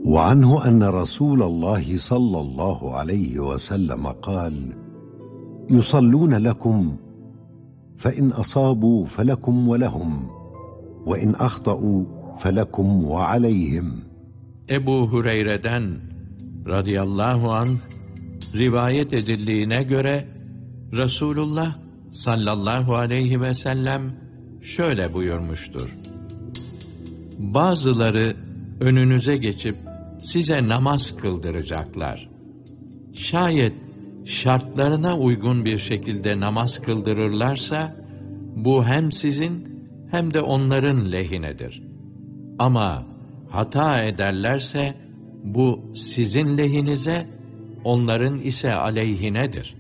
وعنه أن رسول الله صلى الله عليه وسلم قال: يصلون لكم فإن أصابوا فلكم ولهم وإن أخطأوا فلكم وعليهم. Ebu Hureyre'den radıyallahu anh rivayet edildiğine göre Resulullah sallallahu aleyhi ve sellem şöyle buyurmuştur: Bazıları önünüze geçip size namaz kıldıracaklar. Şayet şartlarına uygun bir şekilde namaz kıldırırlarsa, bu hem sizin hem de onların lehinedir. Ama hata ederlerse, bu sizin lehinize, onların ise aleyhinedir.